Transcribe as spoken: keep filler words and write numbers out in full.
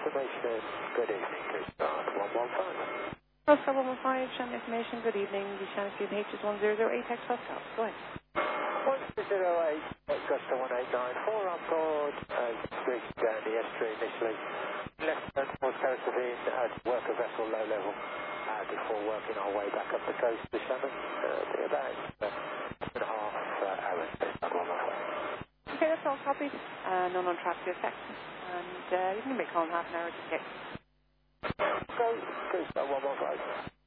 information, good evening, Coast Guard one one five. Coast Guard one one five, Shannon information, good evening. The Shannon Student H is one zero zero eight X Foxtrot. Go ahead. one zero eight, Augusta one eight nine four on board, uh, reached down the estuary initially. Lieutenant North Caribbean had work a vessel low level uh, before working our way back up the coast to Shannon. Uh, be about uh, two and a half uh, hours. Okay, that's all copied. Uh, none on track to effect. And uh, you can make call in half an hour to get. Go, Coast Guard one one five.